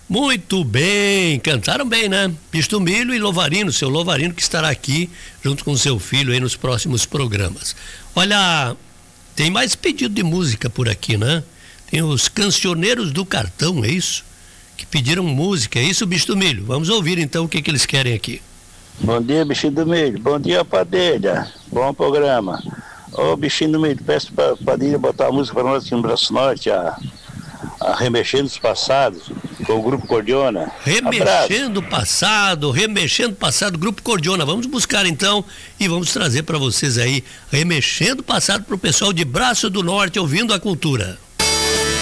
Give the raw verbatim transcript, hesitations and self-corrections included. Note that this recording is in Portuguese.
Muito bem, cantaram bem, né? Pistumilho e Louvarino, seu Louvarino que estará aqui junto com seu filho aí nos próximos programas. Olha, tem mais pedido de música por aqui, né? Tem os cancioneiros do cartão, é isso? Que pediram música, é isso, Bicho do Milho? Vamos ouvir então o que, que eles querem aqui. Bom dia, Bichinho do Milho. Bom dia, Padilha. Bom programa. Ô, Bichinho do Milho, peço pra Padilha botar a música para nós aqui no Braço Norte, a, a Remexendo os Passados, com o Grupo Cordiona. Remexendo o Passado, Remexendo o Passado, Grupo Cordiona. Vamos buscar então e vamos trazer para vocês aí, Remexendo o Passado para o pessoal de Braço do Norte ouvindo a cultura.